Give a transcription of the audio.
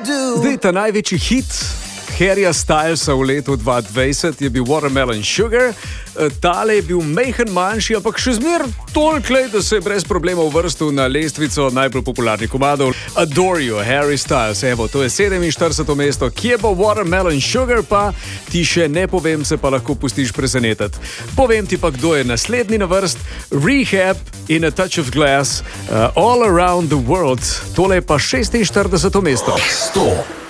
Zdaj, ta največji hit Harryja Stylesa v letu 2020 je bil Watermelon Sugar. Tale je bil majhen manjši, ampak še zmer tolklej, da se je brez problema uvrstil na lestvico najbolj popularnih komadov. Adore You, Harry Styles. Evo, to je 47. mesto. Kje bo Watermelon Sugar pa? Ti še ne povem, se pa lahko pustiš presenetiti. Povem ti pa, kdo je naslednji na vrst. Rehab in A Touch of Glass, All Around the World. Tole je pa 46. mesto. 100.